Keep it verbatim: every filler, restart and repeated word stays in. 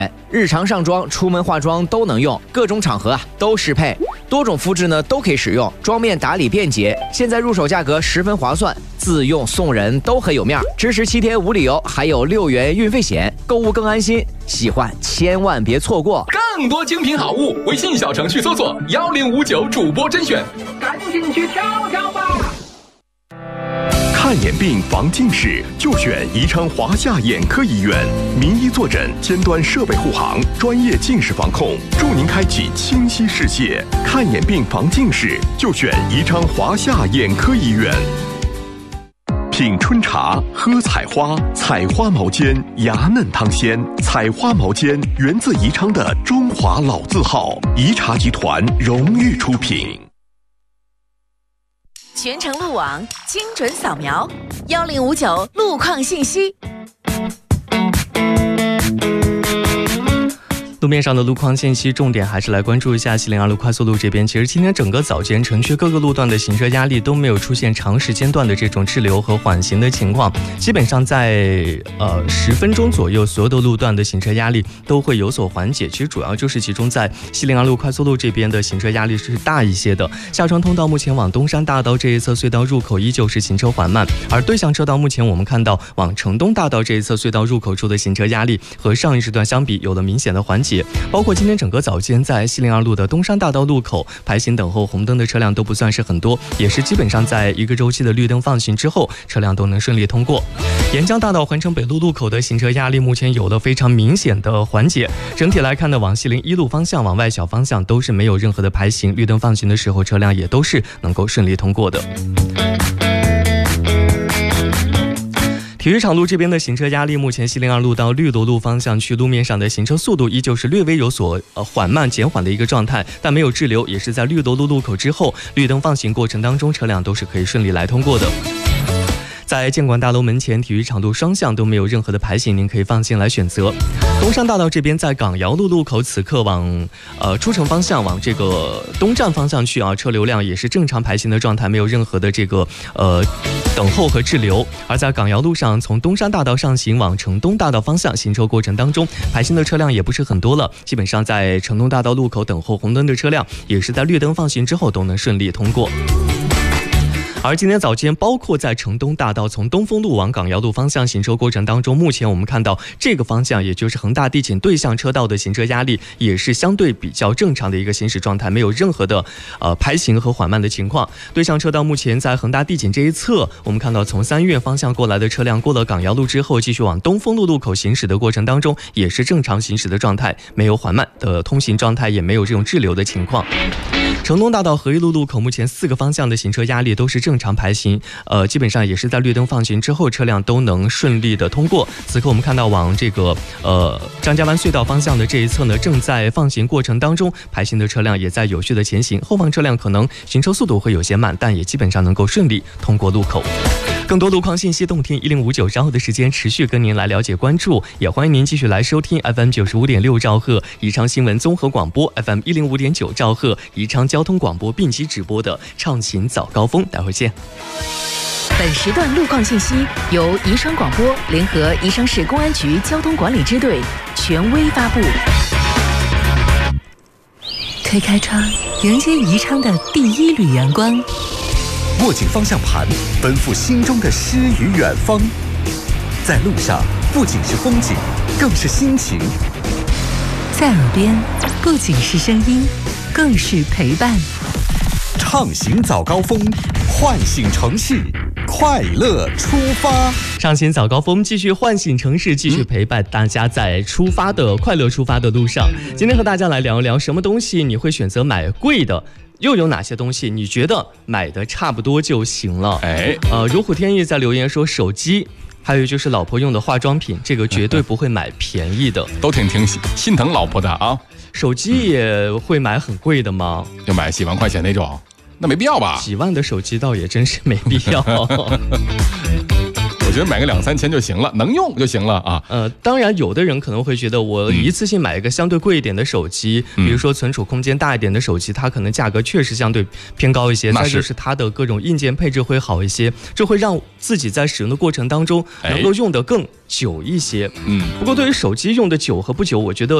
日常上妆、出门化妆都能用，各种场合啊都适配，多种肤质呢都可以使用，妆面打理便捷。现在入手价格十分划算，自用送人都很有面儿，支持七天无理由，还有六元运费险，购物更安心。喜欢千万别错过， 更多精品好物，微信小程序搜索幺零五九主播甄选，赶紧去挑挑吧。 看眼病防近视，就选宜昌华夏眼科医院，名医坐诊，尖端设备护航，专业近视防控，助您开启清晰视线。看眼病防近视，就选宜昌华夏眼科医院。品春茶，喝采花，采花毛尖，芽嫩汤鲜。采花毛尖源自宜昌的中华老字号，宜茶集团荣誉出品。 全程路网，精准扫描，幺零五九路况信息。 路面上的路况信息，重点还是来关注一下西零二路快速路这边。其实今天整个早间城区各个路段的行车压力都没有出现长时间段的这种滞留和缓行的情况，基本上在呃十分钟左右，所有的路段的行车压力都会有所缓解。其实主要就是集中在西零二路快速路这边的行车压力是大一些的。下庄通道目前往东山大道这一侧隧道入口依旧是行车缓慢，而对向车道目前我们看到往城东大道这一侧隧道入口处的行车压力和上一时段相比有了明显的缓解。包括今天整个早间在西零二路的东山大道路口排行等候红灯的车辆都不算是很多，也是基本上在一个周期的绿灯放行之后，车辆都能顺利通过。沿江大道环城北路路口的行车压力目前有了非常明显的缓解。整体来看呢，往西零一路方向往外小方向都是没有任何的排行，绿灯放行的时候车辆也都是能够顺利通过的。体育场路这边的行车压力，目前西零二路到绿萝路方向去路面上的行车速度依旧是略微有所呃缓慢减缓的一个状态，但没有滞留，也是在绿萝路路口之后绿灯放行过程当中，车辆都是可以顺利来通过的。在建管大楼门前体育场路双向都没有任何的排行，您可以放心来选择。东山大道这边在港窑路路口，此刻往呃出城方向往这个东站方向去啊，车流量也是正常排行的状态，没有任何的这个呃等候和滞留。而在港窑路上，从东山大道上行往城东大道方向行车过程当中，排行的车辆也不是很多了，基本上在城东大道路口等候红灯的车辆，也是在绿灯放行之后都能顺利通过。而今天早间，包括在城东大道从东风路往港窑路方向行车过程当中，目前我们看到这个方向，也就是恒大地锦对向车道的行车压力也是相对比较正常的一个行驶状态，没有任何的呃排行和缓慢的情况。对向车道目前在恒大地锦这一侧，我们看到从三院方向过来的车辆过了港窑路之后，继续往东风路路口行驶的过程当中，也是正常行驶的状态，没有缓慢的通行状态，也没有这种滞留的情况。城东大道合一路路口目前四个方向的行车压力都是正常排行，呃，基本上也是在绿灯放行之后，车辆都能顺利的通过。此刻我们看到往这个呃张家湾隧道方向的这一侧呢，正在放行过程当中，排行的车辆也在有序的前行，后方车辆可能行车速度会有些慢，但也基本上能够顺利通过路口。更多路况信息动听一零五九，稍后的时间持续跟您来了解关注，也欢迎您继续来收听 F M 九十五点六兆赫宜昌新闻综合广播 F M 一零五点九兆赫宜昌交通广播并机直播的畅行早高峰，待会儿见。 本时段路况信息由宜昌广播联合宜昌市公安局交通管理支队权威发布。 推开窗，迎接宜昌的第一缕阳光。 握紧方向盘，奔赴心中的诗与远方。在路上，不仅是风景，更是心情。 在耳边，不仅是声音，更是陪伴。 畅行早高峰，唤醒城市，快乐出发。 畅行早高峰，继续唤醒城市，继续陪伴大家在出发的快乐出发的路上。今天和大家来聊一聊，什么东西你会选择买贵的？又有哪些东西你觉得买的差不多就行了？哎，呃，如虎添翼在留言说手机，还有就是老婆用的化妆品，这个绝对不会买便宜的。 都挺挺心疼老婆的啊。 手机也会买很贵的吗？ 就买几万块钱那种，那没必要吧？ 几万的手机倒也真是没必要。 我觉得买个两三千就行了，能用就行了啊。 呃，当然有的人可能会觉得我一次性买一个相对贵一点的手机，嗯、比如说存储空间大一点的手机，它可能价格确实相对偏高一些，再就是它的各种硬件配置会好一些，这会让自己在使用的过程当中能够用得更久一些。嗯，不过对于手机用的久和不久，我觉得